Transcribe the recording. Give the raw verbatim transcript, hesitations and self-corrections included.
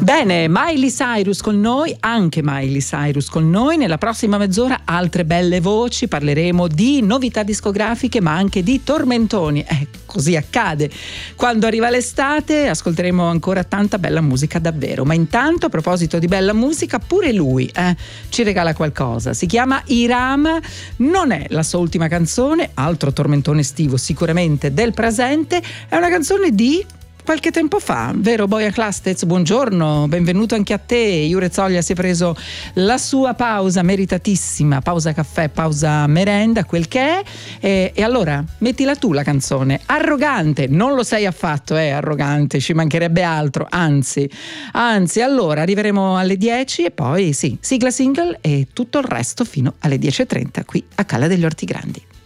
Bene, Miley Cyrus con noi, anche Miley Cyrus con noi. Nella prossima mezz'ora altre belle voci, parleremo di novità discografiche ma anche di tormentoni. Eh, così accade. Quando arriva l'estate ascolteremo ancora tanta bella musica davvero. Ma intanto, a proposito di bella musica, pure lui eh, ci regala qualcosa. Si chiama Hiram, non è la sua ultima canzone, altro tormentone estivo sicuramente del presente, è una canzone di qualche tempo fa, vero Bojan Klastec? Buongiorno, benvenuto anche a te. Jure Zoglia si è preso la sua pausa meritatissima, pausa caffè, pausa merenda, quel che è, e, e allora mettila tu la canzone. Arrogante, non lo sei affatto, eh, arrogante, ci mancherebbe altro, anzi, anzi, allora arriveremo alle dieci e poi sì, sigla single e tutto il resto fino alle dieci e trenta qui a Cala degli Orti Grandi.